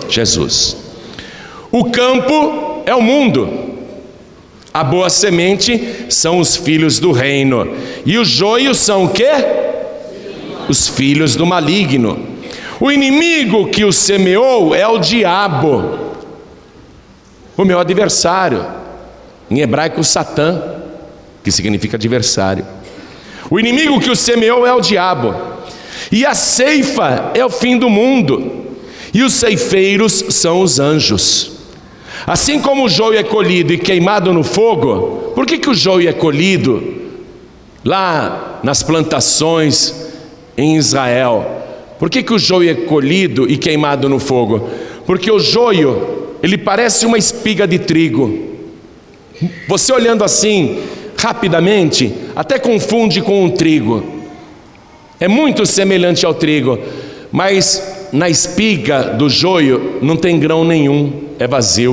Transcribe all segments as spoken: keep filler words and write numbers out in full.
Jesus. O campo é o mundo. A boa semente são os filhos do reino. E o joio são o quê? Os filhos do maligno. O inimigo que o semeou é o diabo, o meu adversário. Em hebraico, Satã, que significa adversário. O inimigo que o semeou é o diabo. E a ceifa é o fim do mundo. E os ceifeiros são os anjos. Assim como o joio é colhido e queimado no fogo, por que que o joio é colhido lá nas plantações em Israel? Por que que o joio é colhido e queimado no fogo? Porque o joio, ele parece uma espiga de trigo. Você olhando assim, rapidamente, até confunde com um trigo. É muito semelhante ao trigo, mas na espiga do joio não tem grão nenhum, é vazio.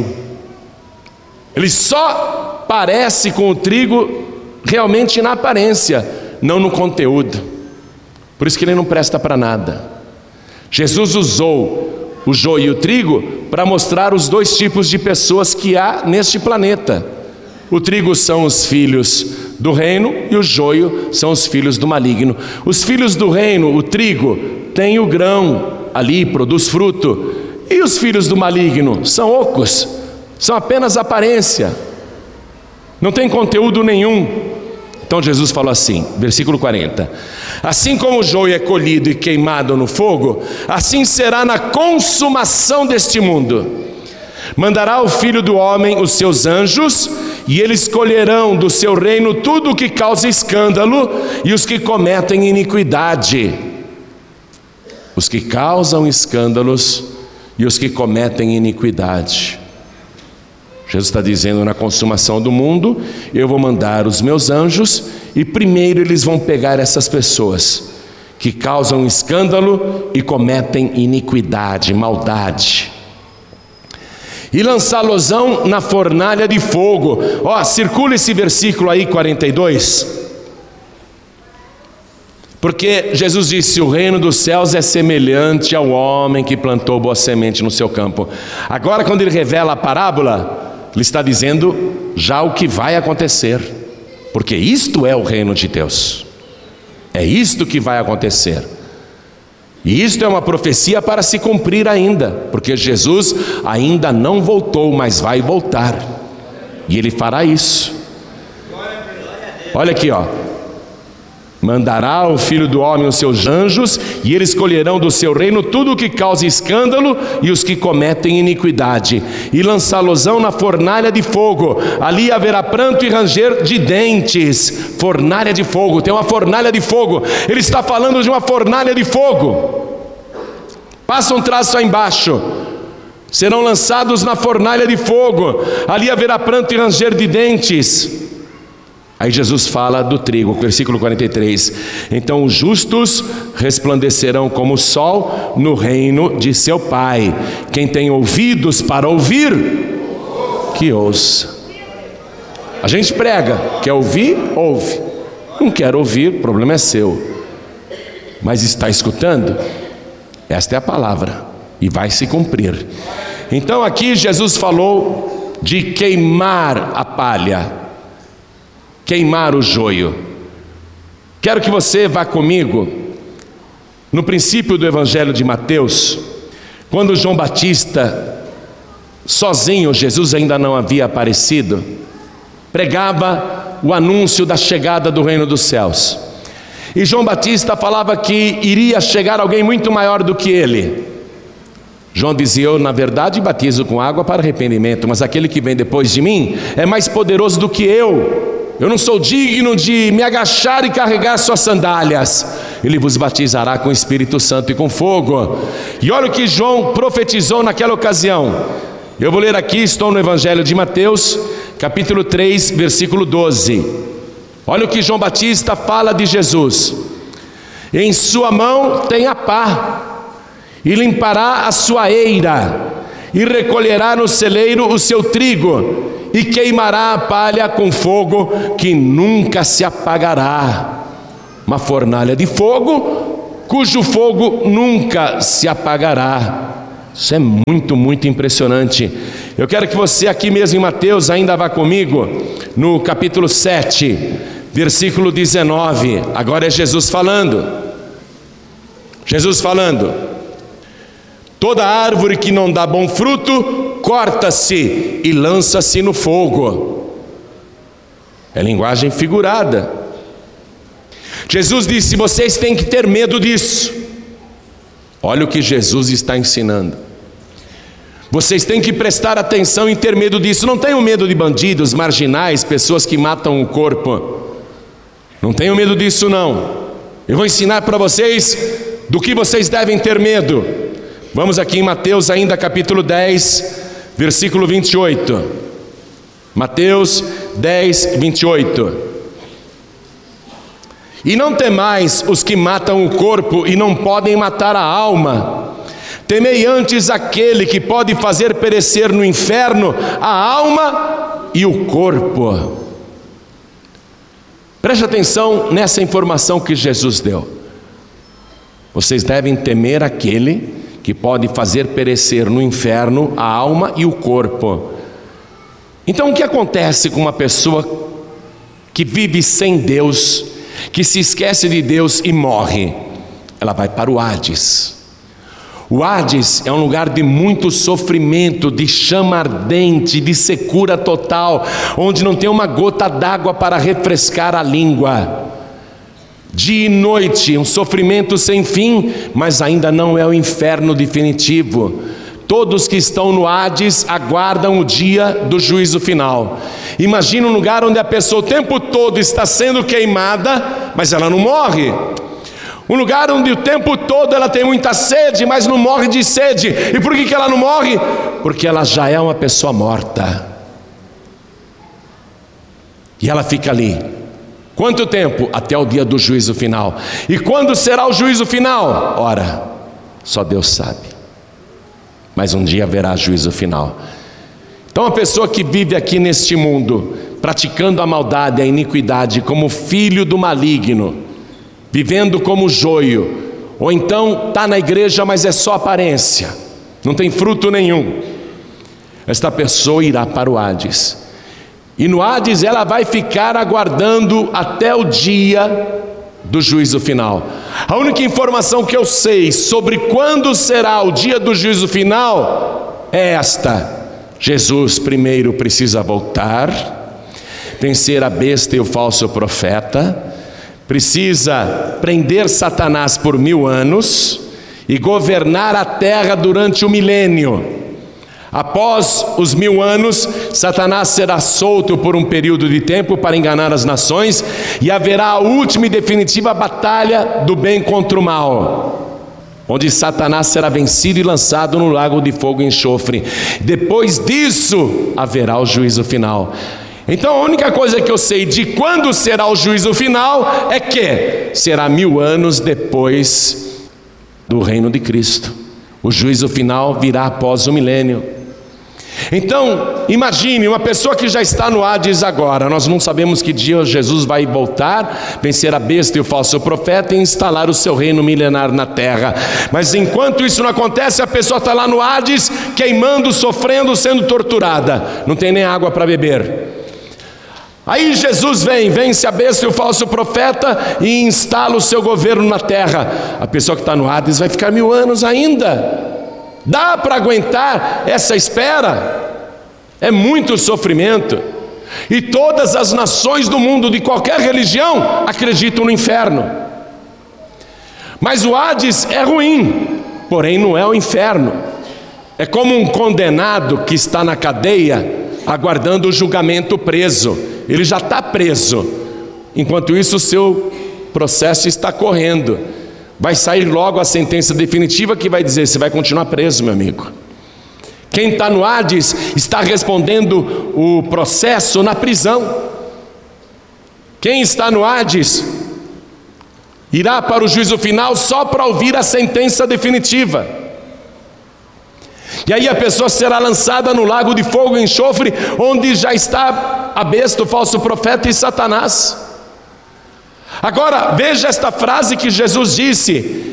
Ele só parece com o trigo realmente na aparência, não no conteúdo. Por isso que ele não presta para nada. Jesus usou o joio e o trigo para mostrar os dois tipos de pessoas que há neste planeta. O trigo são os filhos do reino e o joio são os filhos do maligno. Os filhos do reino, o trigo, tem o grão ali, produz fruto. E os filhos do maligno são ocos, são apenas aparência, não tem conteúdo nenhum. Então Jesus falou assim, versículo quarenta: assim como o joio é colhido e queimado no fogo, assim será na consumação deste mundo. Mandará o Filho do Homem os seus anjos, e eles colherão do seu reino tudo o que causa escândalo e os que cometem iniquidade. Os que causam escândalos e os que cometem iniquidade. Jesus está dizendo, na consumação do mundo, eu vou mandar os meus anjos, e primeiro eles vão pegar essas pessoas que causam escândalo e cometem iniquidade, maldade, e lançá-losão na fornalha de fogo. Ó, circula esse versículo aí, quarenta e dois. Porque Jesus disse, o reino dos céus é semelhante ao homem que plantou boa semente no seu campo. Agora, quando ele revela a parábola, ele está dizendo já o que vai acontecer, porque isto é o reino de Deus, é isto que vai acontecer, e isto é uma profecia para se cumprir ainda, porque Jesus ainda não voltou, mas vai voltar, e ele fará isso. Olha aqui, ó. Mandará o Filho do Homem os seus anjos, e eles colherão do seu reino tudo o que causa escândalo e os que cometem iniquidade, e lançá-losão na fornalha de fogo. Ali haverá pranto e ranger de dentes. Fornalha de fogo, tem uma fornalha de fogo. Ele está falando de uma fornalha de fogo. Passa um traço aí embaixo. Serão lançados na fornalha de fogo. Ali haverá pranto e ranger de dentes. Aí Jesus fala do trigo, versículo quarenta e três: então os justos resplandecerão como o sol no reino de seu Pai. Quem tem ouvidos para ouvir, que ouça. A gente prega, quer ouvir? Ouve. Não quer ouvir, o problema é seu. Mas está escutando? Esta é a palavra, e vai se cumprir. Então aqui Jesus falou de queimar a palha, queimar o joio. Quero que você vá comigo no princípio do Evangelho de Mateus, quando João Batista, sozinho, Jesus ainda não havia aparecido, pregava o anúncio da chegada do reino dos céus. E João Batista falava que iria chegar alguém muito maior do que ele. João dizia, eu na verdade batizo com água para arrependimento, mas aquele que vem depois de mim é mais poderoso do que eu. Eu não sou digno de me agachar e carregar suas sandálias. Ele vos batizará com o Espírito Santo e com fogo. E olha o que João profetizou naquela ocasião. Eu vou ler aqui, estou no Evangelho de Mateus, capítulo três, versículo doze. Olha o que João Batista fala de Jesus. Em sua mão tem a pá, e limpará a sua eira, e recolherá no celeiro o seu trigo, e queimará a palha com fogo que nunca se apagará. Uma fornalha de fogo, cujo fogo nunca se apagará. Isso é muito, muito impressionante. Eu quero que você aqui mesmo em Mateus ainda vá comigo no capítulo sete, versículo dezenove. Agora é Jesus falando. Jesus falando: toda árvore que não dá bom fruto, corta-se e lança-se no fogo. É linguagem figurada. Jesus disse: vocês têm que ter medo disso. Olha o que Jesus está ensinando. Vocês têm que prestar atenção e ter medo disso. Não tenham medo de bandidos, marginais, pessoas que matam o corpo. Não tenham medo disso não. Eu vou ensinar para vocês do que vocês devem ter medo. Vamos aqui em Mateus ainda capítulo dez, versículo vinte e oito. Mateus dez, vinte e oito. E não temais os que matam o corpo e não podem matar a alma. Temei antes aquele que pode fazer perecer no inferno a alma e o corpo. Preste atenção nessa informação que Jesus deu. Vocês devem temer aquele que pode fazer perecer no inferno a alma e o corpo. Então o que acontece com uma pessoa que vive sem Deus, que se esquece de Deus e morre? Ela vai para o Hades. O Hades é um lugar de muito sofrimento, de chama ardente, de secura total, onde não tem uma gota d'água para refrescar a língua. Dia e noite, um sofrimento sem fim, mas ainda não é o inferno definitivo. Todos que estão no Hades aguardam o dia do juízo final. Imagina um lugar onde a pessoa o tempo todo está sendo queimada, mas ela não morre. Um lugar onde o tempo todo ela tem muita sede, mas não morre de sede. E por que que ela não morre? Porque ela já é uma pessoa morta. E ela fica ali. Quanto tempo? Até o dia do juízo final. E quando será o juízo final? Ora, só Deus sabe. Mas um dia haverá juízo final. Então a pessoa que vive aqui neste mundo, praticando a maldade, a iniquidade, como filho do maligno, vivendo como joio, ou então está na igreja, mas é só aparência, não tem fruto nenhum, esta pessoa irá para o Hades. E no Hades ela vai ficar aguardando até o dia do juízo final. A única informação que eu sei sobre quando será o dia do juízo final é esta: Jesus primeiro precisa voltar, vencer a besta e o falso profeta, precisa prender Satanás por mil anos e governar a terra durante o milênio. Após os mil anos, Satanás será solto por um período de tempo para enganar as nações, e haverá a última e definitiva batalha do bem contra o mal, onde Satanás será vencido e lançado no lago de fogo e enxofre. Depois disso haverá o juízo final. Então a única coisa que eu sei de quando será o juízo final é que será mil anos depois do reino de Cristo. O juízo final virá após o milênio. Então imagine uma pessoa que já está no Hades agora. Nós não sabemos que dia Jesus vai voltar, vencer a besta e o falso profeta e instalar o seu reino milenar na terra. Mas enquanto isso não acontece, a pessoa está lá no Hades, queimando, sofrendo, sendo torturada, não tem nem água para beber. Aí Jesus vem, vence a besta e o falso profeta e instala o seu governo na terra. A pessoa que está no Hades vai ficar mil anos ainda. Dá para aguentar essa espera? É muito sofrimento. E todas as nações do mundo, de qualquer religião, acreditam no inferno. Mas o Hades é ruim, porém não é o inferno. É como um condenado que está na cadeia, aguardando o julgamento, preso. Ele já está preso. Enquanto isso, o seu processo está correndo. Vai sair logo a sentença definitiva que vai dizer: você vai continuar preso, meu amigo. Quem está no Hades está respondendo o processo na prisão. Quem está no Hades irá para o juízo final só para ouvir a sentença definitiva. E aí a pessoa será lançada no lago de fogo e enxofre, onde já está a besta, o falso profeta e Satanás. Agora veja esta frase que Jesus disse: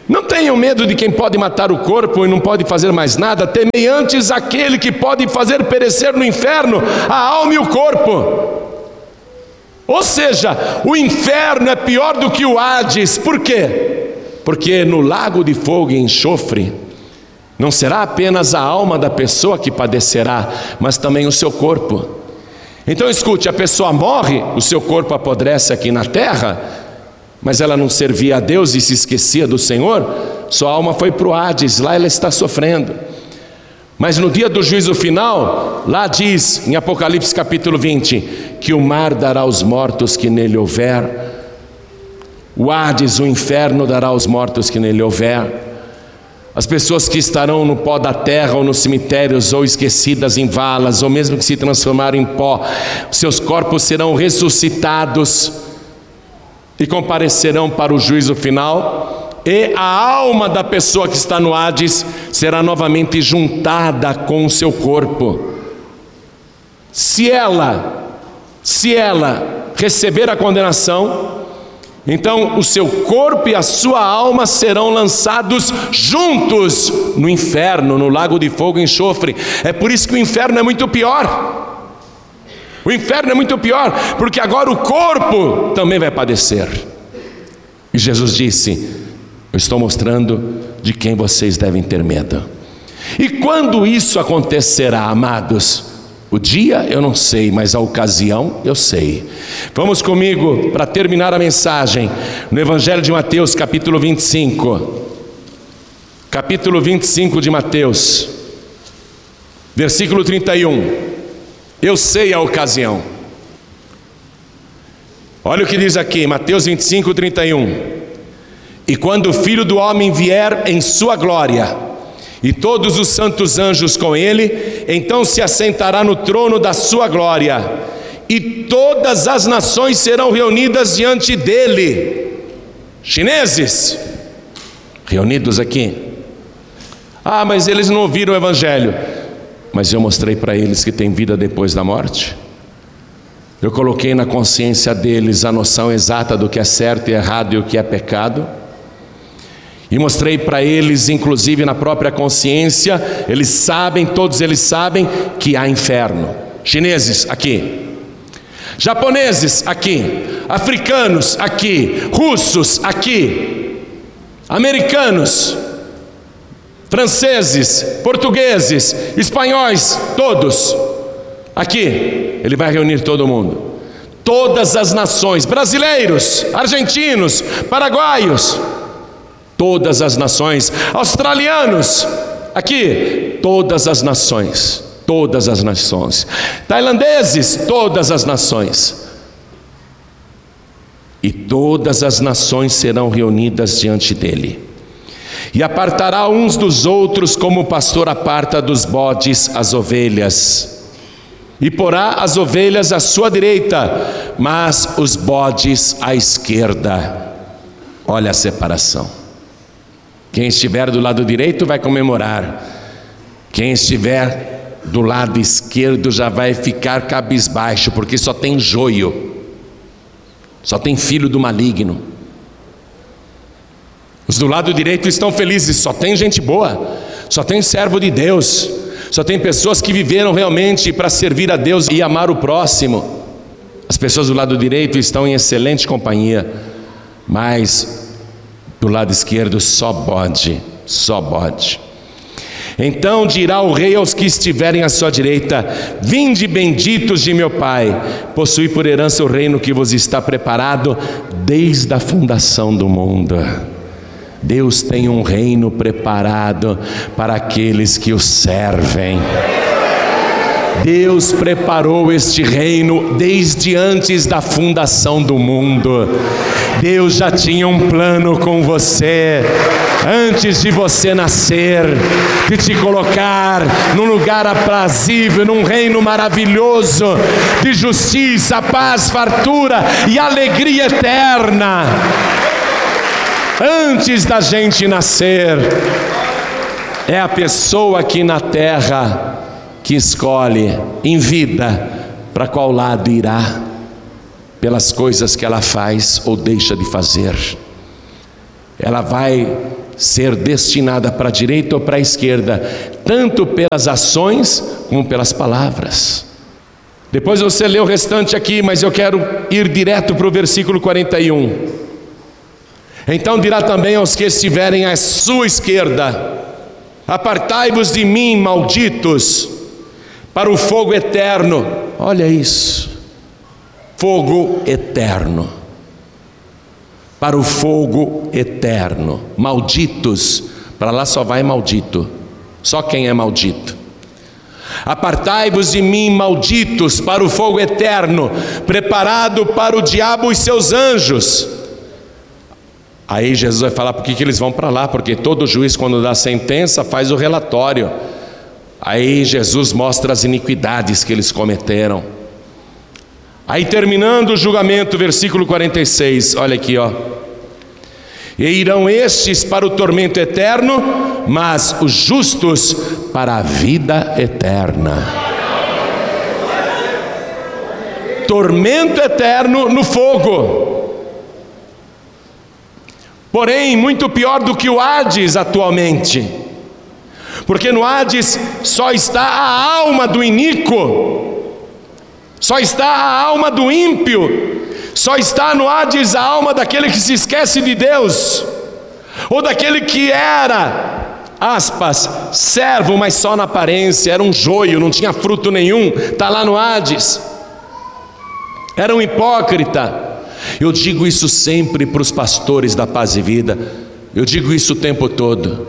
Não tenham medo de quem pode matar o corpo e não pode fazer mais nada. Temei antes aquele que pode fazer perecer no inferno a alma e o corpo. Ou seja, o inferno é pior do que o Hades. Por quê? Porque no lago de fogo e enxofre não será apenas a alma da pessoa que padecerá, mas também o seu corpo. Então escute, a pessoa morre, o seu corpo apodrece aqui na terra, mas ela não servia a Deus e se esquecia do Senhor, sua alma foi para o Hades, lá ela está sofrendo. Mas no dia do juízo final, lá diz em Apocalipse capítulo vinte, que o mar dará aos mortos que nele houver, o Hades, o inferno, dará aos mortos que nele houver. As pessoas que estarão no pó da terra ou nos cemitérios ou esquecidas em valas, ou mesmo que se transformaram em pó, seus corpos serão ressuscitados e comparecerão para o juízo final, e a alma da pessoa que está no Hades será novamente juntada com o seu corpo. Se ela, se ela receber a condenação, então o seu corpo e a sua alma serão lançados juntos no inferno, no lago de fogo e enxofre. É por isso que o inferno é muito pior. O inferno é muito pior, porque agora o corpo também vai padecer. E Jesus disse: eu estou mostrando de quem vocês devem ter medo. E quando isso acontecerá, amados? O dia eu não sei, mas a ocasião eu sei. Vamos comigo para terminar a mensagem no Evangelho de Mateus, capítulo vinte e cinco. Capítulo vinte e cinco de Mateus, versículo trinta e um. Eu sei a ocasião. Olha o que diz aqui, Mateus vinte e cinco, trinta e um. E quando o Filho do Homem vier em sua glória, e todos os santos anjos com ele, então se assentará no trono da sua glória, e todas as nações serão reunidas diante dele. Chineses, reunidos aqui. Ah, mas eles não ouviram o Evangelho. Mas eu mostrei para eles que tem vida depois da morte. Eu coloquei na consciência deles a noção exata do que é certo e errado e o que é pecado. E mostrei para eles, inclusive na própria consciência, eles sabem, todos eles sabem que há inferno. Chineses, aqui. Japoneses, aqui. Africanos, aqui. Russos, aqui. Americanos, franceses, portugueses, espanhóis, todos. Aqui, ele vai reunir todo mundo. Todas as nações, brasileiros, argentinos, paraguaios, todas as nações, australianos, aqui, todas as nações, todas as nações, tailandeses, todas as nações, e todas as nações serão reunidas diante dele, e apartará uns dos outros como o pastor aparta dos bodes as ovelhas, e porá as ovelhas à sua direita, mas os bodes à esquerda. Olha a separação. Quem estiver do lado direito vai comemorar. Quem estiver do lado esquerdo já vai ficar cabisbaixo, porque só tem joio, só tem filho do maligno. Os do lado direito estão felizes, só tem gente boa, só tem servo de Deus, só tem pessoas que viveram realmente para servir a Deus e amar o próximo. As pessoas do lado direito estão em excelente companhia, mas do lado esquerdo só bode, só bode. Então dirá o rei aos que estiverem à sua direita: vinde benditos de meu Pai, possui por herança o reino que vos está preparado desde a fundação do mundo. Deus tem um reino preparado para aqueles que o servem. Deus preparou este reino desde antes da fundação do mundo. Deus já tinha um plano com você, antes de você nascer, de te colocar num lugar aprazível, num reino maravilhoso, de justiça, paz, fartura e alegria eterna. Antes da gente nascer, é a pessoa aqui na terra que escolhe em vida para qual lado irá, pelas coisas que ela faz ou deixa de fazer. Ela vai ser destinada para a direita ou para a esquerda, tanto pelas ações como pelas palavras. Depois você lê o restante aqui, mas eu quero ir direto para o versículo quarenta e um. Então dirá também aos que estiverem à sua esquerda: apartai-vos de mim, malditos, para o fogo eterno. Olha isso, fogo eterno, para o fogo eterno. Malditos, para lá só vai maldito, só quem é maldito. Apartai-vos de mim, malditos, para o fogo eterno, preparado para o diabo e seus anjos. Aí Jesus vai falar por que que eles vão para lá, porque todo juiz, quando dá sentença, faz o relatório. Aí Jesus mostra as iniquidades que eles cometeram. Aí, terminando o julgamento, versículo quarenta e seis, olha aqui, ó. E irão estes para o tormento eterno, mas os justos para a vida eterna. Tormento eterno no fogo. Porém, muito pior do que o Hades atualmente, porque no Hades só está a alma do iníquo, só está a alma do ímpio, só está no Hades a alma daquele que se esquece de Deus, ou daquele que era, aspas, servo, mas só na aparência, era um joio, não tinha fruto nenhum, está lá no Hades, era um hipócrita. Eu digo isso sempre para os pastores da Paz e Vida, eu digo isso o tempo todo.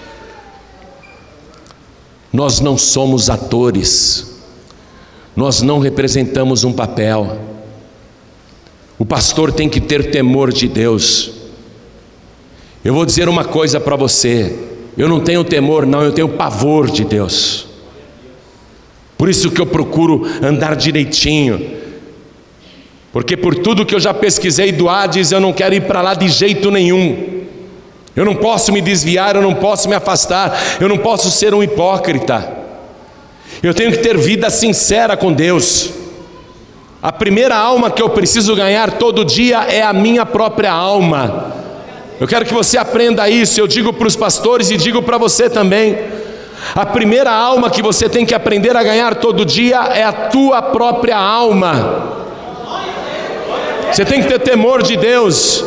Nós não somos atores, nós não representamos um papel. O pastor tem que ter temor de Deus. Eu vou dizer uma coisa para você: eu não tenho temor, não, eu tenho pavor de Deus. Por isso que eu procuro andar direitinho, porque por tudo que eu já pesquisei do Hades, eu não quero ir para lá de jeito nenhum. Eu não posso me desviar, eu não posso me afastar, eu não posso ser um hipócrita. Eu tenho que ter vida sincera com Deus. A primeira alma que eu preciso ganhar todo dia é a minha própria alma. Eu quero que você aprenda isso. Eu digo para os pastores e digo para você também: a primeira alma que você tem que aprender a ganhar todo dia é a tua própria alma. Você tem que ter temor de Deus.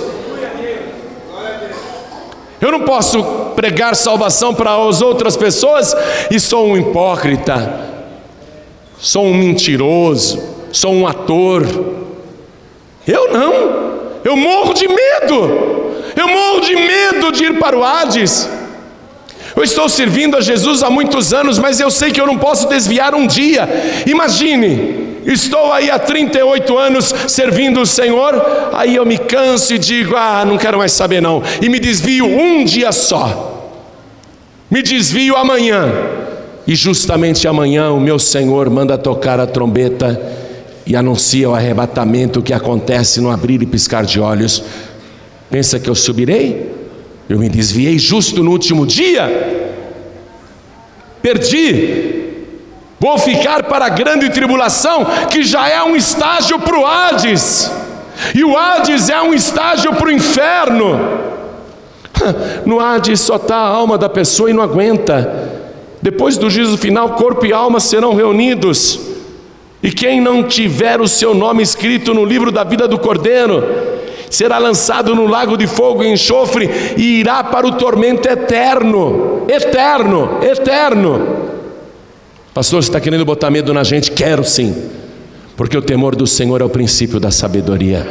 Eu não posso pregar salvação para as outras pessoas e sou um hipócrita, sou um mentiroso, sou um ator. Eu não, eu morro de medo, eu morro de medo de ir para o Hades. Eu estou servindo a Jesus há muitos anos, mas eu sei que eu não posso desviar um dia. Imagine, estou aí há trinta e oito anos servindo o Senhor, aí eu me canso e digo: ah, não quero mais saber não, e me desvio um dia só, me desvio amanhã, e justamente amanhã o meu Senhor manda tocar a trombeta e anuncia o arrebatamento que acontece no abrir e piscar de olhos. Pensa que eu subirei? Eu me desviei justo no último dia, perdi. Vou ficar para a grande tribulação, que já é um estágio para o Hades, e o Hades é um estágio para o inferno. No Hades só está a alma da pessoa e não aguenta. Depois do juízo final, corpo e alma serão reunidos, e quem não tiver o seu nome escrito no livro da vida do Cordeiro será lançado no lago de fogo e enxofre, e irá para o tormento eterno, eterno, eterno. Pastor, você está querendo botar medo na gente? Quero sim, porque o temor do Senhor é o princípio da sabedoria.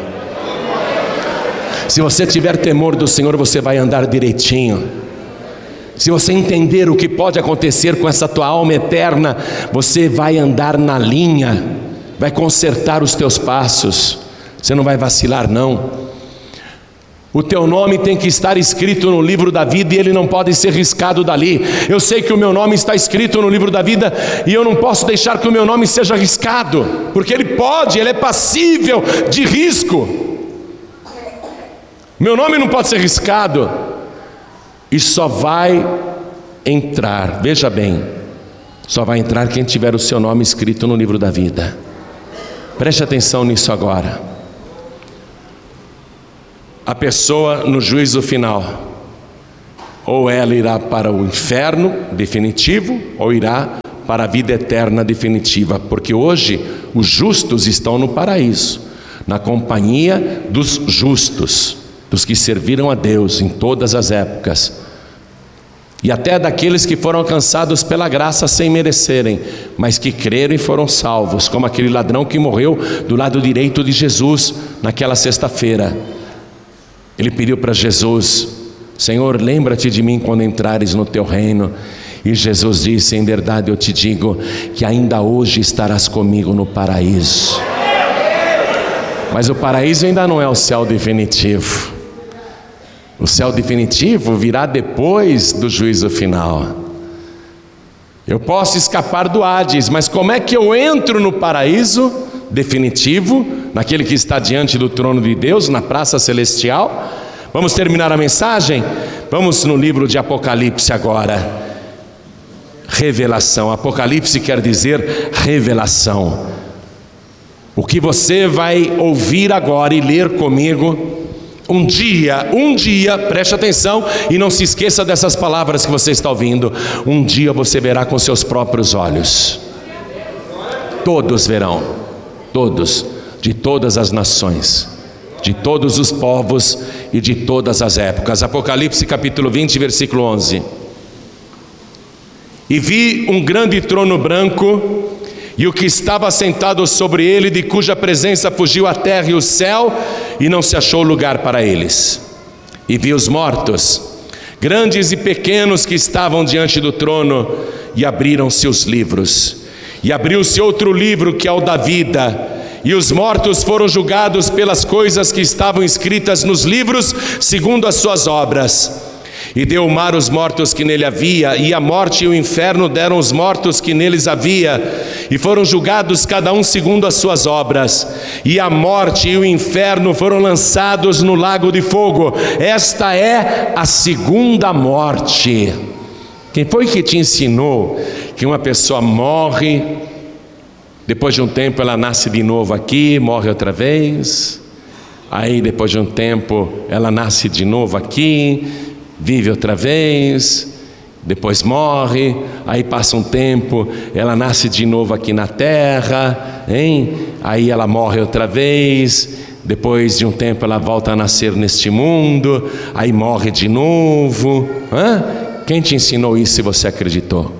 Se você tiver temor do Senhor, você vai andar direitinho. Se você entender o que pode acontecer com essa tua alma eterna, você vai andar na linha, vai consertar os teus passos, você não vai vacilar não. O teu nome tem que estar escrito no livro da vida e ele não pode ser riscado dali. Eu sei que o meu nome está escrito no livro da vida e eu não posso deixar que o meu nome seja riscado, porque ele pode, ele é passível de risco. Meu nome não pode ser riscado, e só vai entrar, veja bem, só vai entrar quem tiver o seu nome escrito no livro da vida. Preste atenção nisso agora. A pessoa no juízo final, ou ela irá para o inferno definitivo, ou irá para a vida eterna definitiva, porque hoje os justos estão no paraíso, na companhia dos justos, dos que serviram a Deus em todas as épocas, e até daqueles que foram alcançados pela graça sem merecerem, mas que creram e foram salvos, como aquele ladrão que morreu do lado direito de Jesus naquela sexta-feira. Ele pediu para Jesus: Senhor, lembra-te de mim quando entrares no teu reino. E Jesus disse: em verdade eu te digo que ainda hoje estarás comigo no paraíso. Mas o paraíso ainda não é o céu definitivo. O céu definitivo virá depois do juízo final. Eu posso escapar do Hades, mas como é que eu entro no paraíso definitivo, naquele que está diante do trono de Deus, na praça celestial? Vamos terminar a mensagem? Vamos no livro de Apocalipse agora. Revelação. Apocalipse quer dizer revelação. O que você vai ouvir agora e ler comigo, um dia, um dia, preste atenção e não se esqueça dessas palavras que você está ouvindo. Um dia você verá com seus próprios olhos. Todos verão, todos, de todas as nações, de todos os povos e de todas as épocas. Apocalipse capítulo vinte, versículo onze. E vi um grande trono branco, e o que estava sentado sobre ele, de cuja presença fugiu a terra e o céu, e não se achou lugar para eles. E vi os mortos, grandes e pequenos, que estavam diante do trono, e abriram-se os livros. E abriu-se outro livro, que é o da vida, e os mortos foram julgados pelas coisas que estavam escritas nos livros, segundo as suas obras. E deu o mar os mortos que nele havia, e a morte e o inferno deram os mortos que neles havia, e foram julgados cada um segundo as suas obras. E a morte e o inferno foram lançados no lago de fogo. Esta é a segunda morte. Quem foi que te ensinou que uma pessoa morre, depois de um tempo ela nasce de novo aqui, morre outra vez, aí depois de um tempo ela nasce de novo aqui, vive outra vez, depois morre, aí passa um tempo, ela nasce de novo aqui na terra, hein? Aí ela morre outra vez, depois de um tempo ela volta a nascer neste mundo, aí morre de novo. Hã? Quem te ensinou isso se você acreditou?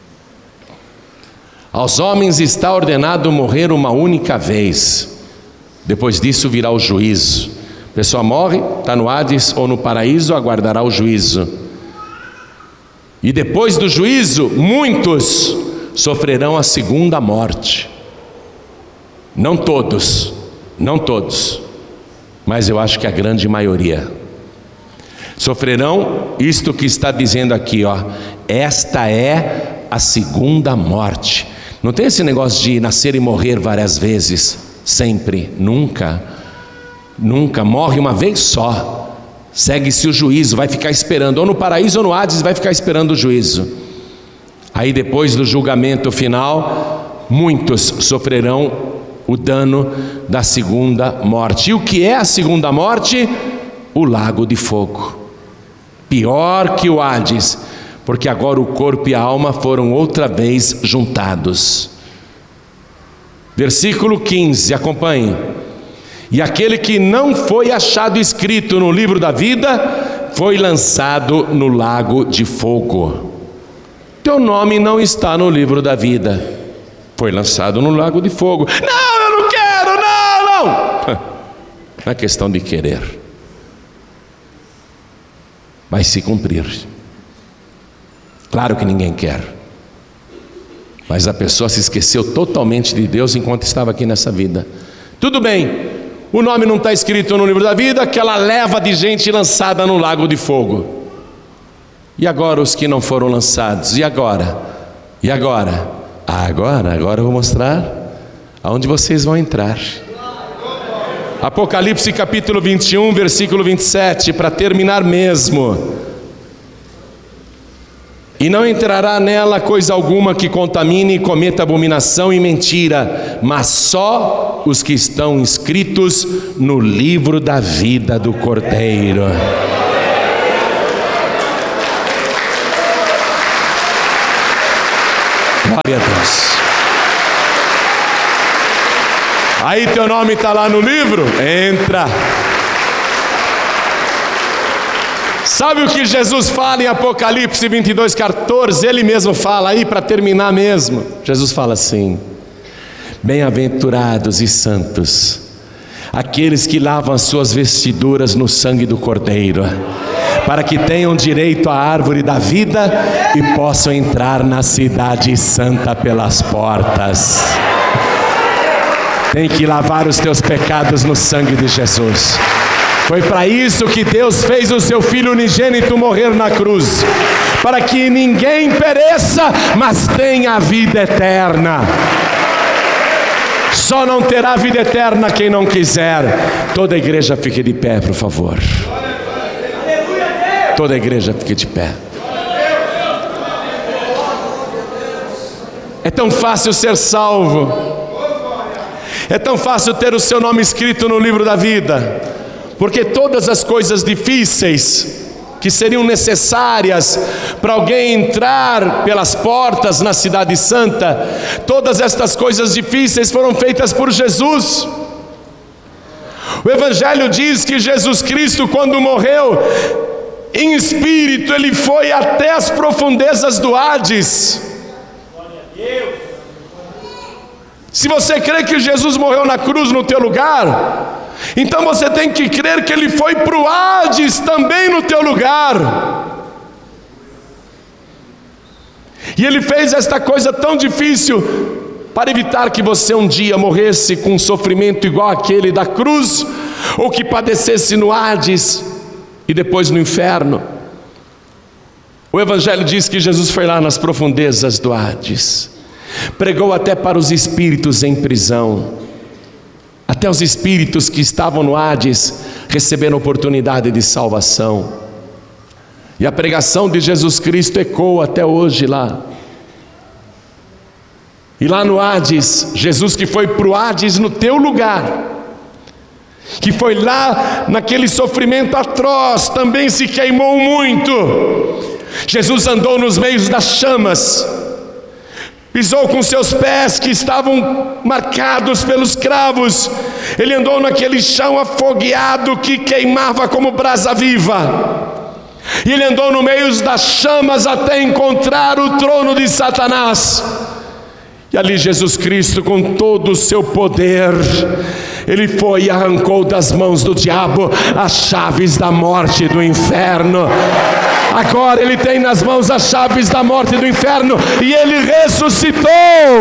Aos homens está ordenado morrer uma única vez, depois disso virá o juízo. A pessoa morre, está no Hades ou no paraíso, aguardará o juízo. E depois do juízo, muitos sofrerão a segunda morte. Não todos, não todos, mas eu acho que a grande maioria. Sofrerão isto que está dizendo aqui, ó. Esta é a segunda morte. Não tem esse negócio de nascer e morrer várias vezes, sempre, nunca. Nunca, morre uma vez só, segue-se o juízo, vai ficar esperando, ou no paraíso ou no Hades, vai ficar esperando o juízo. Aí depois do julgamento final, muitos sofrerão o dano da segunda morte. E o que é a segunda morte? O lago de fogo. Pior que o Hades, porque agora o corpo e a alma foram outra vez juntados. Versículo quinze, acompanhe. E aquele que não foi achado escrito no livro da vida foi lançado no lago de fogo. Teu nome não está no livro da vida, foi lançado no lago de fogo. Não, eu não quero, não, não. Não é questão de querer, vai se cumprir. Claro que ninguém quer, mas a pessoa se esqueceu totalmente de Deus enquanto estava aqui nessa vida. Tudo bem, o nome não está escrito no livro da vida, aquela leva de gente lançada no lago de fogo. E agora os que não foram lançados? E agora? E agora? Ah, agora, agora eu vou mostrar aonde vocês vão entrar. Apocalipse capítulo vinte e um, versículo vinte e sete, para terminar mesmo. E não entrará nela coisa alguma que contamine e cometa abominação e mentira, mas só os que estão inscritos no livro da vida do Cordeiro. Glória a Deus. Aí teu nome está lá no livro? Entra. Sabe o que Jesus fala em Apocalipse vinte e dois, quatorze? Ele mesmo fala aí, para terminar mesmo. Jesus fala assim: bem-aventurados e santos aqueles que lavam as suas vestiduras no sangue do Cordeiro, para que tenham direito à árvore da vida e possam entrar na cidade santa pelas portas. Tem que lavar os teus pecados no sangue de Jesus. Foi para isso que Deus fez o seu Filho unigênito morrer na cruz, para que ninguém pereça, mas tenha a vida eterna. Só não terá vida eterna quem não quiser. Toda a igreja fique de pé, por favor. Toda a igreja fique de pé. É tão fácil ser salvo. É tão fácil ter o seu nome escrito no livro da vida, porque todas as coisas difíceis que seriam necessárias para alguém entrar pelas portas na cidade santa, todas estas coisas difíceis foram feitas por Jesus. O Evangelho diz que Jesus Cristo, quando morreu em espírito, ele foi até as profundezas do Hades. Se você crê que Jesus morreu na cruz no teu lugar, então você tem que crer que ele foi para o Hades também no teu lugar. E ele fez esta coisa tão difícil para evitar que você um dia morresse com um sofrimento igual àquele da cruz, ou que padecesse no Hades e depois no inferno. O Evangelho diz que Jesus foi lá nas profundezas do Hades, pregou até para os espíritos em prisão. Até os espíritos que estavam no Hades receberam oportunidade de salvação. E a pregação de Jesus Cristo ecoa até hoje lá. E lá no Hades, Jesus que foi para o Hades no teu lugar, que foi lá naquele sofrimento atroz, também se queimou muito. Jesus andou nos meios das chamas, pisou com seus pés que estavam marcados pelos cravos. Ele andou naquele chão afogueado que queimava como brasa viva. E ele andou no meio das chamas até encontrar o trono de Satanás. E ali Jesus Cristo, com todo o seu poder, ele foi e arrancou das mãos do diabo as chaves da morte e do inferno. Agora ele tem nas mãos as chaves da morte e do inferno, e ele ressuscitou.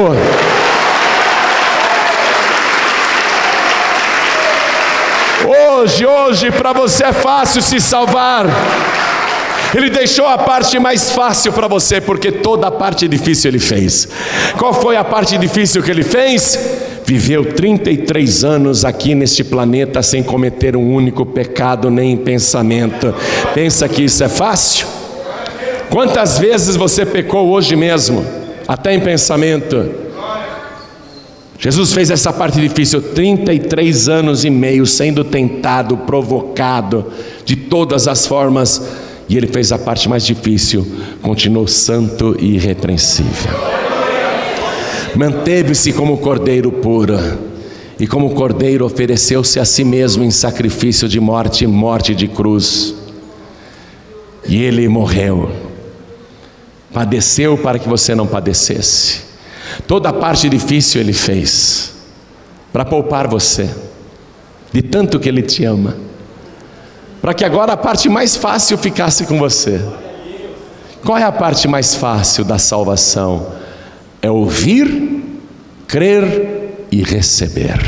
Hoje, hoje para você é fácil se salvar. Ele deixou a parte mais fácil para você, porque toda a parte difícil ele fez. Qual foi a parte difícil que ele fez? Viveu trinta e três anos aqui neste planeta sem cometer um único pecado, nem em pensamento. Pensa que isso é fácil? Quantas vezes você pecou hoje mesmo, até em pensamento? Jesus fez essa parte difícil, trinta e três anos e meio sendo tentado, provocado de todas as formas, e ele fez a parte mais difícil, continuou santo e irrepreensível. Manteve-se como cordeiro puro, e como cordeiro ofereceu-se a si mesmo em sacrifício de morte, morte de cruz. E ele morreu, padeceu para que você não padecesse. Toda a parte difícil ele fez, para poupar você, de tanto que ele te ama, para que agora a parte mais fácil ficasse com você. Qual é a parte mais fácil da salvação? É ouvir, crer e receber.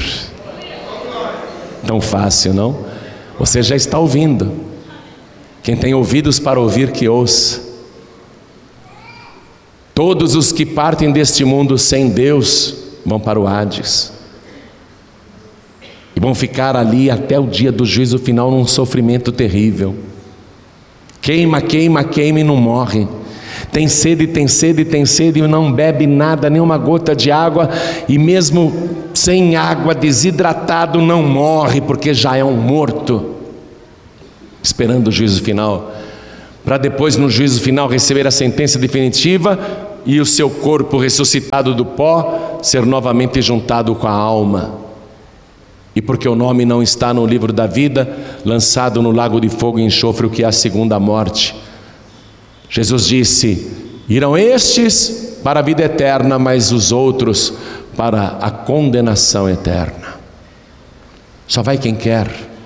Tão fácil, não? Você já está ouvindo. Quem tem ouvidos para ouvir, que ouça. Todos os que partem deste mundo sem Deus vão para o Hades, e vão ficar ali até o dia do juízo final num sofrimento terrível. Queima, queima, queima e não morre. Tem sede, tem sede, tem sede e não bebe nada, nem uma gota de água, e mesmo sem água, desidratado, não morre, porque já é um morto, esperando o juízo final, para depois no juízo final receber a sentença definitiva e o seu corpo ressuscitado do pó ser novamente juntado com a alma. E porque o nome não está no livro da vida, lançado no lago de fogo e enxofre, o que é a segunda morte. Jesus disse: irão estes para a vida eterna, mas os outros para a condenação eterna. Só vai quem quer.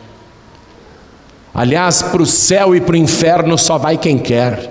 Aliás, para o céu e para o inferno só vai quem quer.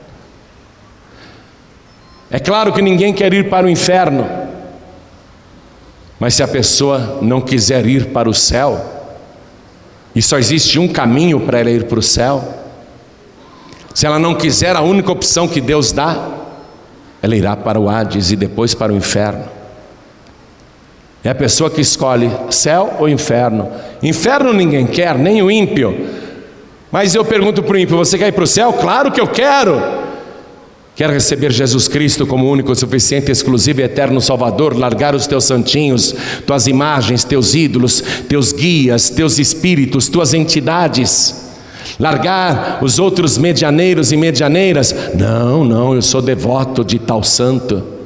É claro que ninguém quer ir para o inferno, mas se a pessoa não quiser ir para o céu, e só existe um caminho para ela ir para o céu, se ela não quiser a única opção que Deus dá, ela irá para o Hades e depois para o inferno. É a pessoa que escolhe céu ou inferno. Inferno ninguém quer, nem o ímpio. Mas eu pergunto para o ímpio: você quer ir para o céu? Claro que eu quero. Quer receber Jesus Cristo como único, suficiente, exclusivo e eterno Salvador? Largar os teus santinhos, tuas imagens, teus ídolos, teus guias, teus espíritos, tuas entidades? Largar os outros medianeiros e medianeiras? Não, não, eu sou devoto de tal santo.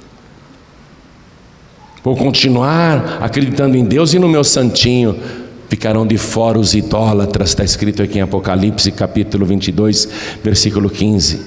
Vou continuar acreditando em Deus e no meu santinho. Ficarão de fora os idólatras, está escrito aqui em Apocalipse capítulo vinte e dois, versículo quinze.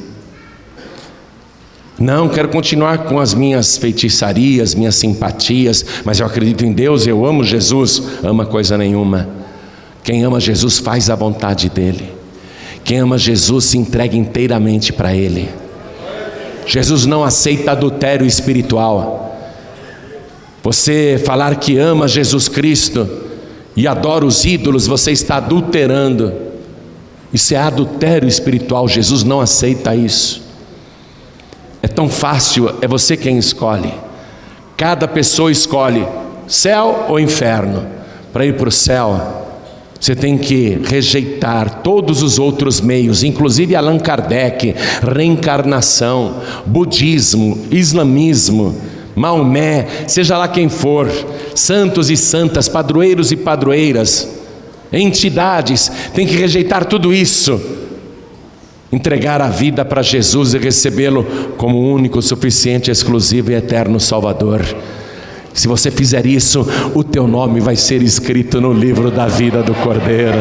Não, quero continuar com as minhas feitiçarias, minhas simpatias, mas eu acredito em Deus, eu amo Jesus. Ama coisa nenhuma. Quem ama Jesus faz a vontade dele. Quem ama Jesus se entrega inteiramente para ele. Jesus não aceita adultério espiritual. Você falar que ama Jesus Cristo e adora os ídolos, você está adulterando. Isso é adultério espiritual. Jesus não aceita isso. É tão fácil, é você quem escolhe. Cada pessoa escolhe céu ou inferno. Para ir para o céu, você tem que rejeitar todos os outros meios, inclusive Allan Kardec, reencarnação, budismo, islamismo, Maomé, seja lá quem for, santos e santas, padroeiros e padroeiras, entidades, tem que rejeitar tudo isso, entregar a vida para Jesus e recebê-lo como único, suficiente, exclusivo e eterno Salvador. Se você fizer isso, o teu nome vai ser escrito no livro da vida do Cordeiro.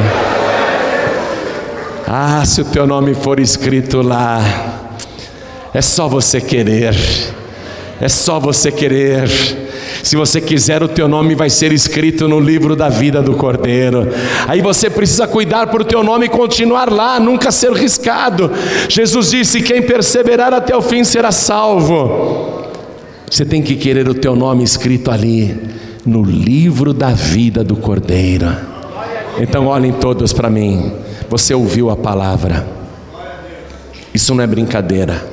Ah, se o teu nome for escrito lá, é só você querer. É só você querer. Se você quiser, o teu nome vai ser escrito no livro da vida do Cordeiro. Aí você precisa cuidar para o teu nome continuar lá, nunca ser riscado. Jesus disse: quem perseverar até o fim será salvo. Você tem que querer o teu nome escrito ali, no livro da vida do Cordeiro. Então olhem todos para mim. Você ouviu a palavra. Isso não é brincadeira.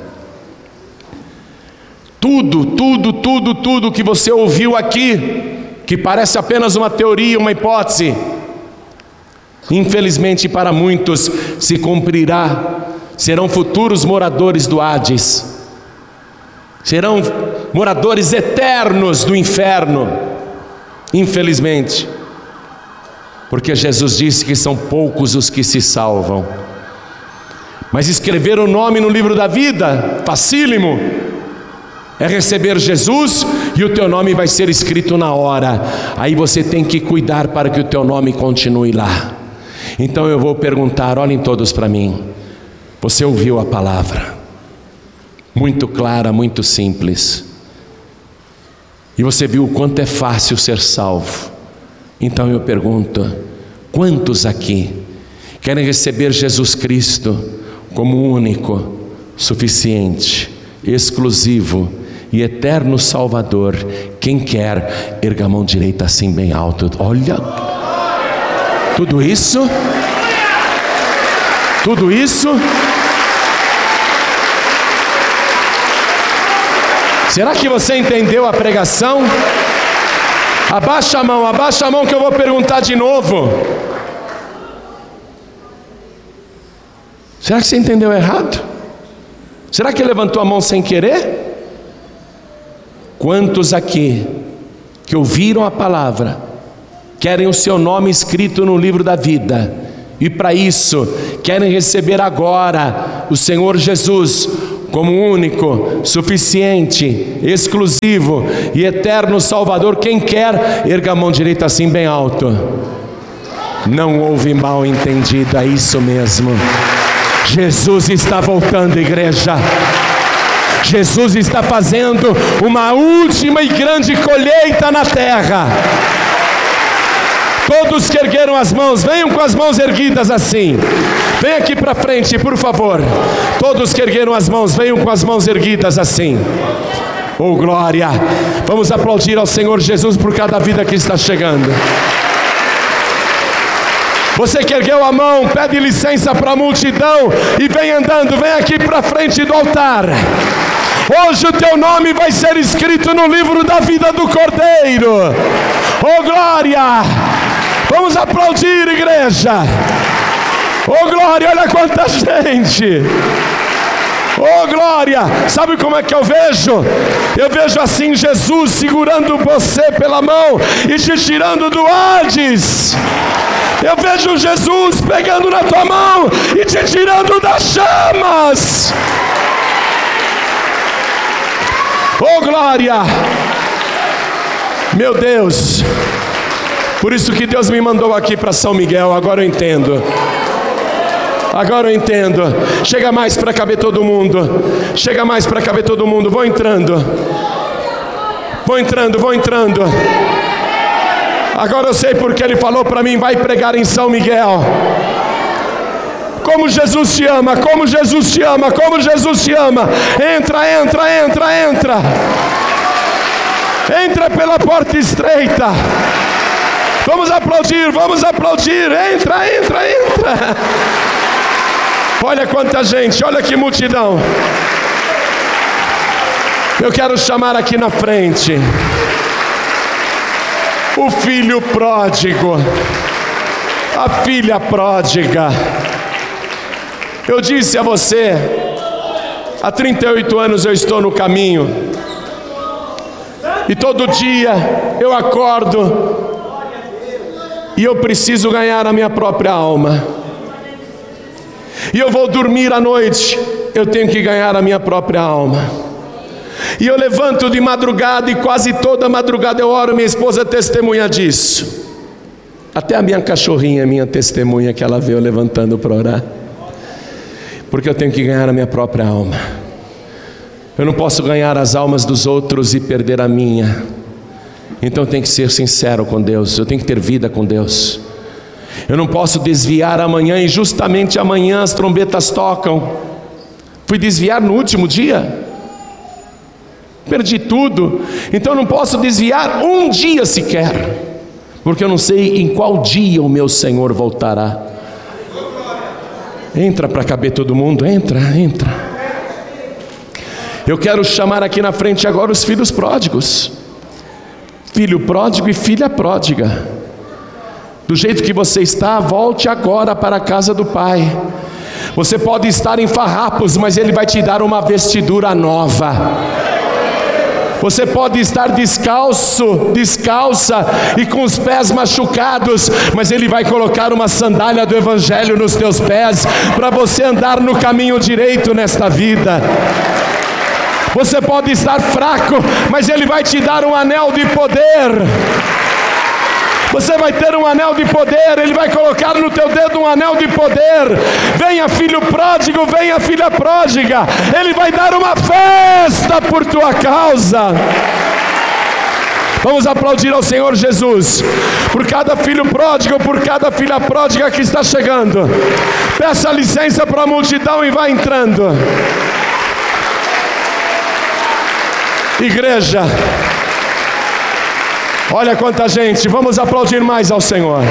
Tudo, tudo, tudo, tudo que você ouviu aqui, que parece apenas uma teoria, uma hipótese, infelizmente para muitos se cumprirá. Serão futuros moradores do Hades, serão moradores eternos do inferno, infelizmente, porque Jesus disse que são poucos os que se salvam. Mas escrever o nome no livro da vida, facílimo. É receber Jesus e o teu nome vai ser escrito na hora. Aí você tem que cuidar para que o teu nome continue lá. Então eu vou perguntar, olhem todos para mim. Você ouviu a palavra? Muito clara, muito simples. E você viu o quanto é fácil ser salvo. Então eu pergunto, quantos aqui querem receber Jesus Cristo como único, suficiente, exclusivo e eterno Salvador? Quem quer, erga a mão direita assim bem alto. Olha, tudo isso, tudo isso. Será que você entendeu a pregação? Abaixa a mão, abaixa a mão que eu vou perguntar de novo. Será que você entendeu errado? Será que levantou a mão sem querer? Quantos aqui que ouviram a palavra querem o seu nome escrito no livro da vida e para isso querem receber agora o Senhor Jesus como único, suficiente, exclusivo e eterno Salvador. Quem quer, erga a mão direita assim bem alto. Não houve mal entendido, é isso mesmo. Jesus está voltando, igreja. Jesus está fazendo uma última e grande colheita na terra. Todos que ergueram as mãos, venham com as mãos erguidas assim. Vem aqui para frente, por favor. Todos que ergueram as mãos, venham com as mãos erguidas assim. Oh, glória! Vamos aplaudir ao Senhor Jesus por cada vida que está chegando. Você que ergueu a mão, pede licença para a multidão e vem andando, vem aqui para frente do altar. Hoje o teu nome vai ser escrito no livro da vida do Cordeiro. Oh, glória! Vamos aplaudir, igreja. Oh, glória, olha quanta gente. Oh, glória. Sabe como é que eu vejo? Eu vejo assim Jesus segurando você pela mão e te tirando do Hades. Eu vejo Jesus pegando na tua mão e te tirando das chamas. Oh, glória. Meu Deus. Por isso que Deus me mandou aqui para São Miguel. Agora eu entendo. Agora eu entendo. Chega mais para caber todo mundo. Chega mais para caber todo mundo. Vou entrando. Vou entrando, vou entrando. Agora eu sei porque Ele falou para mim: vai pregar em São Miguel. Como Jesus te ama, como Jesus te ama, como Jesus te ama. Entra, entra, entra, entra. Entra pela porta estreita. Vamos aplaudir, vamos aplaudir. Entra, entra, entra. Olha quanta gente, olha que multidão. Eu quero chamar aqui na frente o filho pródigo, a filha pródiga. Eu disse a você, há trinta e oito anos eu estou no caminho. E todo dia eu acordo e eu preciso ganhar a minha própria alma. E eu vou dormir à noite, eu tenho que ganhar a minha própria alma. E eu levanto de madrugada e quase toda madrugada eu oro, minha esposa é testemunha disso. Até a minha cachorrinha é minha testemunha, que ela veio levantando para orar. Porque eu tenho que ganhar a minha própria alma. Eu não posso ganhar as almas dos outros e perder a minha. Então eu tenho que ser sincero com Deus, eu tenho que ter vida com Deus. Eu não posso desviar amanhã, e justamente amanhã as trombetas tocam. Fui desviar no último dia, perdi tudo. Então eu não posso desviar um dia sequer, porque eu não sei em qual dia o meu Senhor voltará. Entra para caber todo mundo, entra, entra. Eu quero chamar aqui na frente agora os filhos pródigos. Filho pródigo e filha pródiga. Do jeito que você está, volte agora para a casa do Pai. Você pode estar em farrapos, mas Ele vai te dar uma vestidura nova. Você pode estar descalço, descalça e com os pés machucados, mas Ele vai colocar uma sandália do Evangelho nos teus pés, para você andar no caminho direito nesta vida. Você pode estar fraco, mas Ele vai te dar um anel de poder. Você vai ter um anel de poder, Ele vai colocar no teu dedo um anel de poder. Venha filho pródigo, venha filha pródiga. Ele vai dar uma festa por tua causa. Vamos aplaudir ao Senhor Jesus por cada filho pródigo, por cada filha pródiga que está chegando. Peça licença para a multidão e vai entrando. Igreja, olha quanta gente. Vamos aplaudir mais ao Senhor.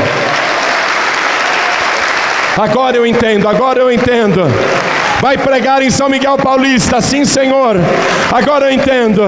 Agora eu entendo, agora eu entendo. Vai pregar em São Miguel Paulista, sim Senhor. Agora eu entendo.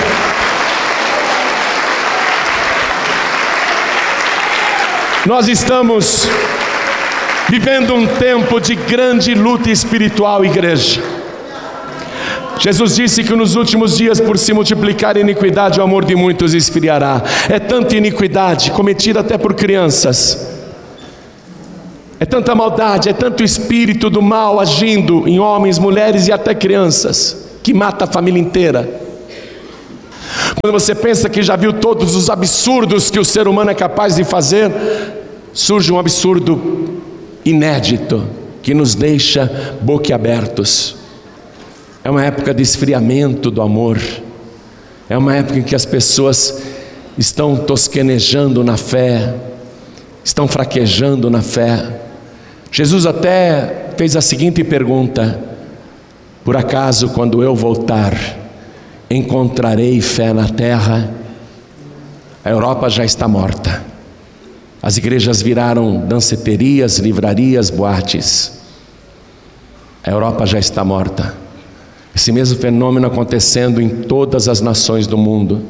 Nós estamos vivendo um tempo de grande luta espiritual, igreja. Jesus disse que nos últimos dias, por se multiplicar a iniquidade, o amor de muitos esfriará. É tanta iniquidade, cometida até por crianças. É tanta maldade, é tanto espírito do mal agindo em homens, mulheres e até crianças, que mata a família inteira. Quando você pensa que já viu todos os absurdos que o ser humano é capaz de fazer, surge um absurdo inédito, que nos deixa boquiabertos. É uma época de esfriamento do amor. É uma época em que as pessoas estão tosquenejando na fé, estão fraquejando na fé. Jesus até fez a seguinte pergunta: por acaso, quando eu voltar, encontrarei fé na terra? A Europa já está morta. As igrejas viraram danceterias, livrarias, boates. A Europa já está morta. Esse mesmo fenômeno acontecendo em todas as nações do mundo.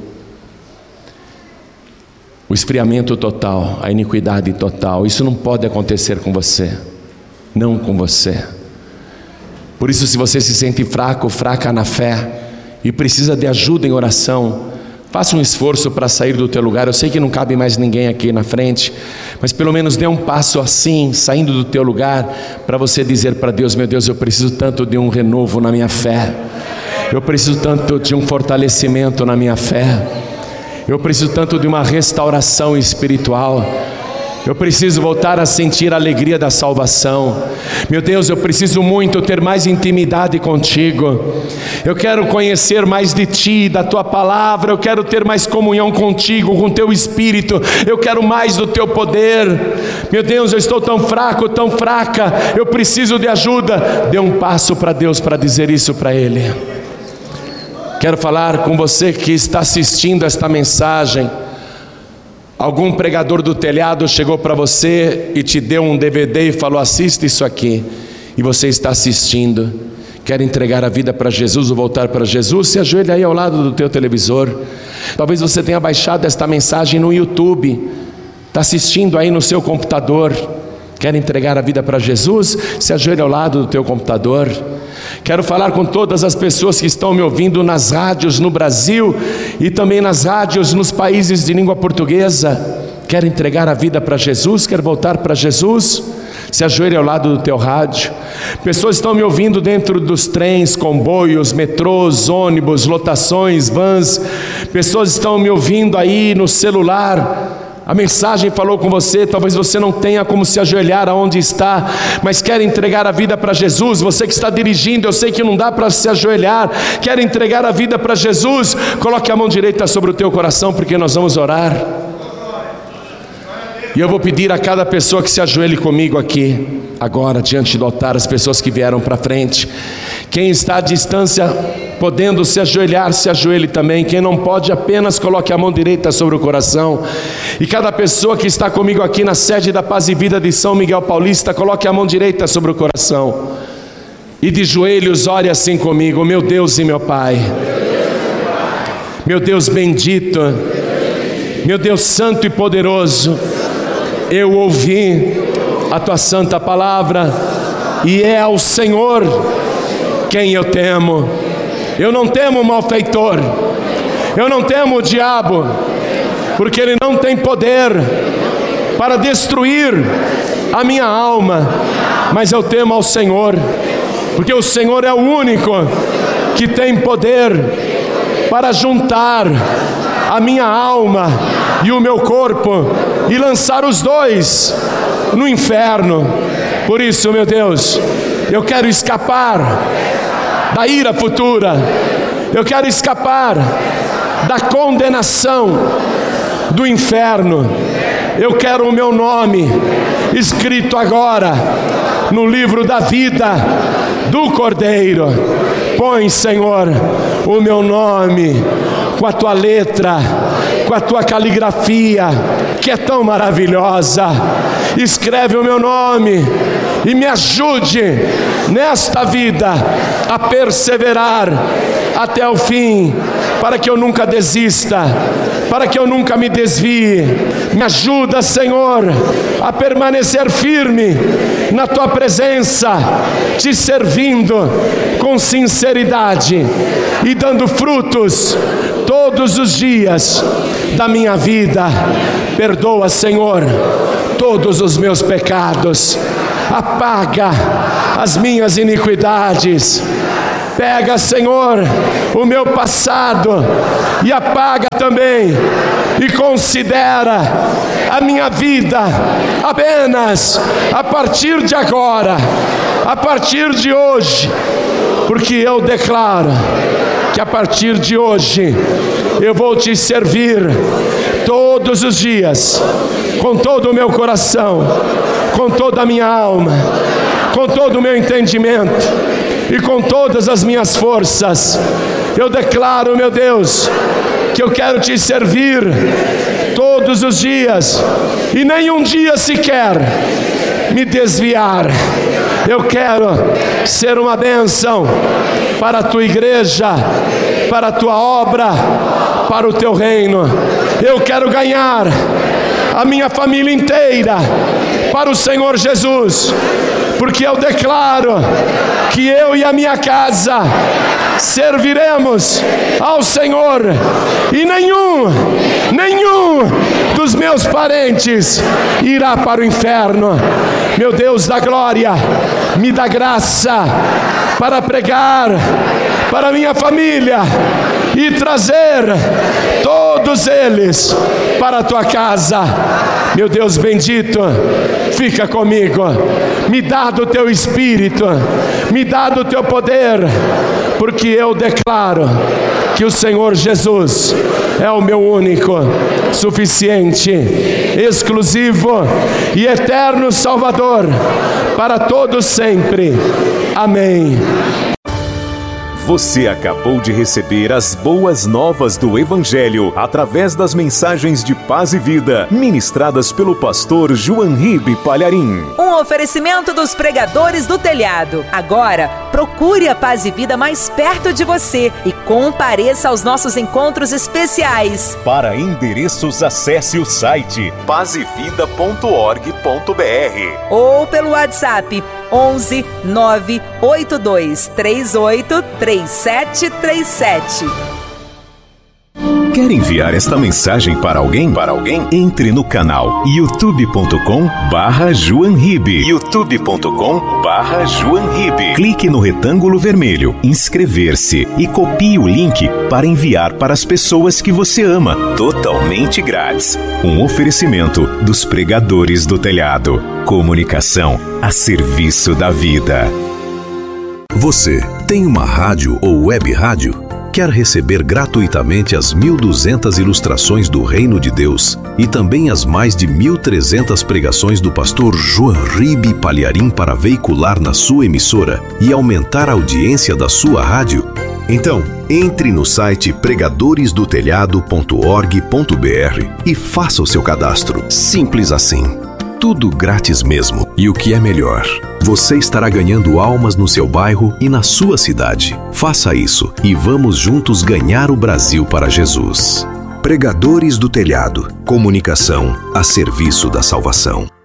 O esfriamento total, a iniquidade total. Isso não pode acontecer com você. Não com você. Por isso, se você se sente fraco, fraca na fé e precisa de ajuda em oração, faça um esforço para sair do teu lugar. Eu sei que não cabe mais ninguém aqui na frente, mas pelo menos dê um passo assim, saindo do teu lugar, para você dizer para Deus: meu Deus, eu preciso tanto de um renovo na minha fé. Eu preciso tanto de um fortalecimento na minha fé. Eu preciso tanto de uma restauração espiritual. Eu preciso voltar a sentir a alegria da salvação. Meu Deus, eu preciso muito ter mais intimidade contigo. Eu quero conhecer mais de ti, da tua palavra. Eu quero ter mais comunhão contigo, com teu espírito. Eu quero mais do teu poder. Meu Deus, eu estou tão fraco, tão fraca. Eu preciso de ajuda. Dê um passo para Deus para dizer isso para Ele. Quero falar com você que está assistindo esta mensagem. Algum pregador do telhado chegou para você e te deu um D V D e falou: assista isso aqui. E você está assistindo, quer entregar a vida para Jesus ou voltar para Jesus? Se ajoelha aí ao lado do teu televisor. Talvez você tenha baixado esta mensagem no YouTube, está assistindo aí no seu computador. Quer entregar a vida para Jesus? Se ajoelha ao lado do teu computador. Quero falar com todas as pessoas que estão me ouvindo nas rádios no Brasil e também nas rádios nos países de língua portuguesa. Quer entregar a vida para Jesus? Quer voltar para Jesus? Se ajoelhe ao lado do teu rádio. Pessoas estão me ouvindo dentro dos trens, comboios, metrôs, ônibus, lotações, vans. Pessoas estão me ouvindo aí no celular. A mensagem falou com você, talvez você não tenha como se ajoelhar aonde está, mas quer entregar a vida para Jesus. Você que está dirigindo, eu sei que não dá para se ajoelhar, quer entregar a vida para Jesus? Coloque a mão direita sobre o teu coração, porque nós vamos orar. E eu vou pedir a cada pessoa que se ajoelhe comigo aqui, agora diante do altar, as pessoas que vieram para frente. Quem está à distância, podendo se ajoelhar, se ajoelhe também. Quem não pode, apenas coloque a mão direita sobre o coração. E cada pessoa que está comigo aqui na sede da Paz e Vida de São Miguel Paulista, coloque a mão direita sobre o coração. E de joelhos ore assim comigo: meu Deus e meu Pai, meu Deus bendito, meu Deus santo e poderoso, eu ouvi a tua santa palavra, e é ao Senhor quem eu temo. Eu não temo o malfeitor, eu não temo o diabo, porque ele não tem poder para destruir a minha alma, mas eu temo ao Senhor, porque o Senhor é o único que tem poder para juntar a minha alma e o meu corpo e lançar os dois no inferno. Por isso, meu Deus, eu quero escapar da ira futura, eu quero escapar da condenação do inferno. Eu quero o meu nome escrito agora no livro da vida do Cordeiro. Põe, Senhor, o meu nome com a tua letra, com a tua caligrafia, que é tão maravilhosa. Escreve o meu nome e me ajude nesta vida a perseverar até o fim, para que eu nunca desista, para que eu nunca me desvie. Me ajuda, Senhor, a permanecer firme na tua presença, te servindo com sinceridade e dando frutos todos os dias da minha vida. Perdoa, Senhor, todos os meus pecados, apaga as minhas iniquidades. Pega, Senhor, o meu passado e apaga também, e considera a minha vida apenas a partir de agora, a partir de hoje, porque eu declaro que a partir de hoje eu vou te servir todos os dias, com todo o meu coração, com toda a minha alma, com todo o meu entendimento e com todas as minhas forças. Eu declaro, meu Deus, que eu quero te servir todos os dias e nenhum dia sequer me desviar. Eu quero ser uma bênção para a tua igreja, para a tua obra, para o teu reino. Eu quero ganhar a minha família inteira para o Senhor Jesus, porque eu declaro que eu e a minha casa serviremos ao Senhor, e nenhum, nenhum dos meus parentes irá para o inferno. Meu Deus da glória, me dá graça para pregar para a minha família e trazer todos eles para a tua casa. Meu Deus bendito, fica comigo, me dá do teu Espírito, me dá do teu poder, porque eu declaro que o Senhor Jesus é o meu único, suficiente, exclusivo e eterno Salvador para todos sempre. Amém. Você acabou de receber as boas novas do Evangelho através das mensagens de paz e vida ministradas pelo pastor João Ribe Palharim. Um oferecimento dos pregadores do telhado. Agora, procure a Paz e Vida mais perto de você e compareça aos nossos encontros especiais. Para endereços, acesse o site paz e vida ponto org ponto br ou pelo WhatsApp onze nove oito dois três oito três sete três sete. Quer enviar esta mensagem para alguém? Para alguém? Entre no canal youtube ponto com barra João Ribe. youtube ponto com barra João Ribe. Clique no retângulo vermelho, inscrever-se e copie o link para enviar para as pessoas que você ama, totalmente grátis. Um oferecimento dos pregadores do telhado. Comunicação a serviço da vida. Você tem uma rádio ou web rádio? Quer receber gratuitamente as mil e duzentas ilustrações do Reino de Deus e também as mais de mil e trezentas pregações do pastor João Ribe Palharim para veicular na sua emissora e aumentar a audiência da sua rádio? Então, entre no site pregadores do telhado ponto org ponto br e faça o seu cadastro. Simples assim. Tudo grátis mesmo. E o que é melhor, você estará ganhando almas no seu bairro e na sua cidade. Faça isso e vamos juntos ganhar o Brasil para Jesus. Pregadores do Telhado. Comunicação a serviço da salvação.